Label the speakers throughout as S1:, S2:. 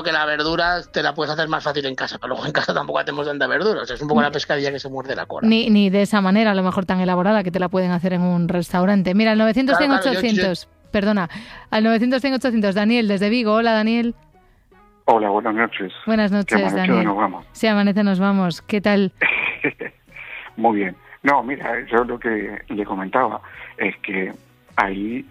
S1: que la verdura te la puedes hacer más fácil en casa, pero luego en casa tampoco hacemos tanta verdura, o sea, es un poco la pescadilla que se muerde la cola.
S2: Ni de esa manera, a lo mejor tan elaborada que te la pueden hacer en un restaurante. Mira, al 900-100-800, perdona, al 900-100-800, Daniel, desde Vigo. Hola, Daniel.
S3: Hola, buenas noches.
S2: Buenas noches, Daniel.
S3: Nos vamos.
S2: Sí, amanece, nos vamos. ¿Qué tal?
S3: Muy bien. No, mira, yo lo que le comentaba es que hay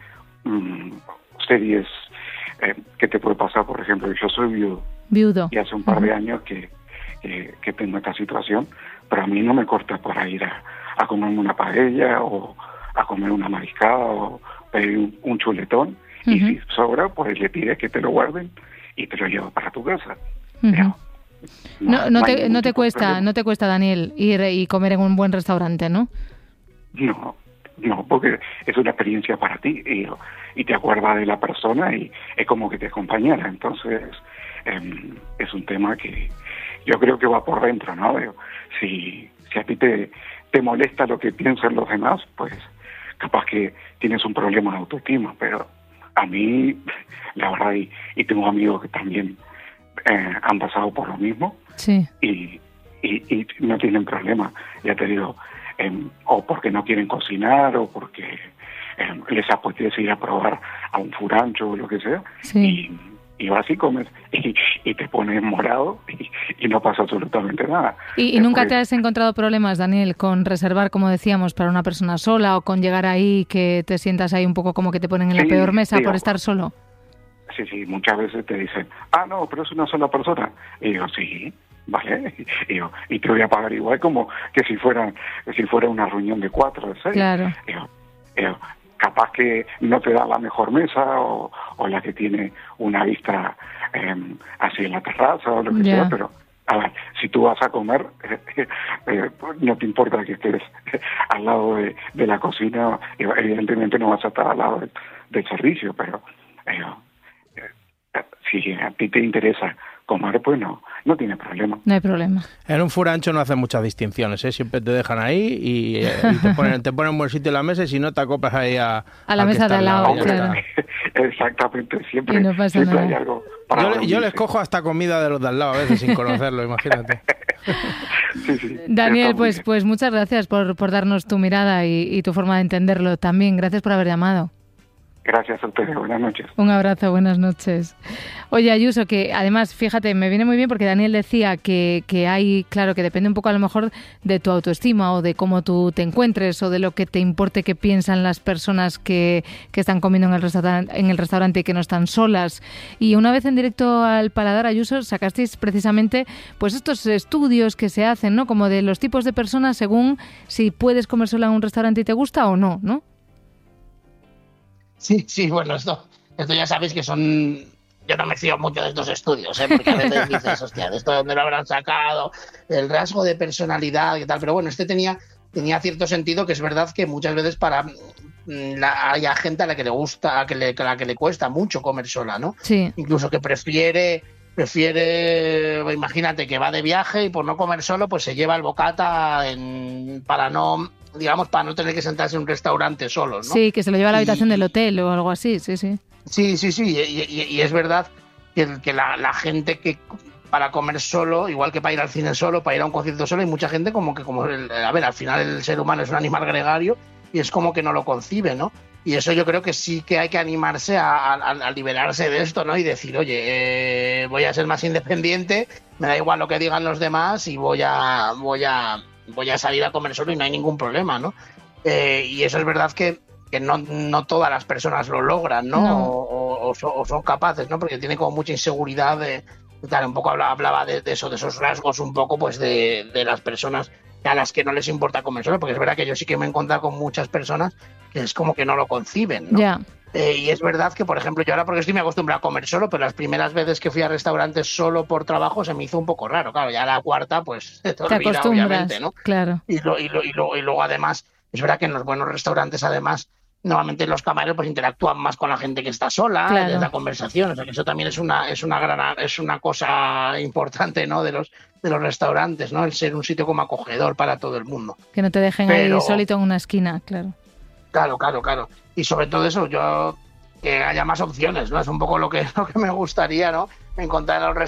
S3: series que te puede pasar, por ejemplo, yo soy viudo. Y hace un par de años que tengo esta situación, pero a mí no me corta para ir a comerme una paella o a comer una mariscada o pedir un chuletón, y si sobra, pues le pides que te lo guarden y te lo llevo para tu casa. Pero
S2: no te cuesta, Daniel, ir y comer en un buen restaurante, ¿no?
S3: No, porque es una experiencia para ti y te acuerdas de la persona y es como que te acompañara. Entonces, es un tema que yo creo que va por dentro, ¿no? Si a ti te molesta lo que piensan los demás, pues capaz que tienes un problema de autoestima, pero a mí, la verdad, y tengo amigos que también han pasado por lo mismo,
S2: sí,
S3: y no tienen problema, ya te digo, o porque no quieren cocinar o porque les apetece ir a probar a un furancho o lo que sea,
S2: sí,
S3: y vas y comes y te pones morado y no pasa absolutamente nada.
S2: ¿Y nunca te has encontrado problemas, Daniel, con reservar, como decíamos, para una persona sola, o con llegar ahí que te sientas ahí un poco como que te ponen en la peor mesa por estar solo?
S3: Sí, muchas veces te dicen, no, pero es una sola persona. Y digo, sí, vale, y te voy a pagar igual como que si fuera una reunión de 4 o 6.
S2: Claro.
S3: Capaz que no te da la mejor mesa o la que tiene una vista así en la terraza o lo que sea, pero a ver, si tú vas a comer, no te importa que estés al lado de la cocina, evidentemente no vas a estar al lado del servicio, pero si a ti te interesa comer, pues no tiene problema.
S2: No hay problema.
S4: En un furancho no hacen muchas distinciones, ¿eh? Siempre te dejan ahí y te ponen buen sitio en la mesa, y si no te acoplas ahí a
S2: la mesa de al lado. Claro.
S3: Exactamente, siempre,
S2: no pasa
S3: siempre
S2: nada.
S3: hay algo.
S4: Yo les cojo hasta comida de los de al lado a veces sin conocerlo, imagínate.
S3: Sí,
S2: Daniel, pues muchas gracias por darnos tu mirada y tu forma de entenderlo también. Gracias por haber llamado.
S3: Gracias a ustedes, buenas noches.
S2: Un abrazo, buenas noches. Oye, Ayuso, que además, fíjate, me viene muy bien porque Daniel decía que hay, claro, que depende un poco a lo mejor de tu autoestima o de cómo tú te encuentres o de lo que te importe que piensan las personas que están comiendo en el restaurante y que no están solas. Y una vez en Directo al Paladar, Ayuso, sacasteis precisamente pues estos estudios que se hacen, ¿no? Como de los tipos de personas según si puedes comer sola en un restaurante y te gusta o no, ¿no?
S1: Sí, bueno, esto ya sabéis que son... Yo no me fío mucho de estos estudios, porque a veces dices, hostia, ¿de esto dónde lo habrán sacado? El rasgo de personalidad y tal, pero bueno, este tenía cierto sentido, que es verdad que muchas veces hay gente a la que le gusta, a la que le cuesta mucho comer sola, ¿no?
S2: Sí.
S1: Incluso que prefiere, imagínate que va de viaje y por no comer solo, pues se lleva el bocata para no tener que sentarse en un restaurante solo, ¿no?
S2: Sí, que se lo lleva a la habitación del hotel o algo así, sí.
S1: Sí, y es verdad que la gente que para comer solo, igual que para ir al cine solo, para ir a un concierto solo, hay mucha gente al final el ser humano es un animal gregario y es como que no lo concibe, ¿no? Y eso yo creo que sí que hay que animarse a liberarse de esto, ¿no? Y decir, oye, voy a ser más independiente, me da igual lo que digan los demás y voy a salir a comer solo y no hay ningún problema, ¿no? Y eso es verdad que no todas las personas lo logran, ¿no?
S2: No.
S1: O son capaces, ¿no? Porque tienen como mucha inseguridad un poco hablaba de eso, de esos rasgos un poco pues de las personas a las que no les importa comer solo, porque es verdad que yo sí que me he encontrado con muchas personas que es como que no lo conciben, ¿no?
S2: Ya.
S1: Y es verdad que, por ejemplo, yo ahora porque estoy me acostumbrado a comer solo, pero las primeras veces que fui a restaurantes solo por trabajo se me hizo un poco raro. Claro, ya la cuarta pues te olvidas, obviamente, ¿no?
S2: Claro.
S1: Y luego además, es verdad que en los buenos restaurantes además normalmente los camareros pues interactúan más con la gente que está sola,
S2: claro,
S1: en la conversación, o sea que eso también es una cosa importante, ¿no? de los restaurantes, ¿no? El ser un sitio como acogedor para todo el mundo.
S2: Que no te dejen ahí solito en una esquina, claro.
S1: Claro. Y sobre todo eso, yo haya más opciones, ¿no? Es un poco lo que me gustaría, ¿no? Encontrar en los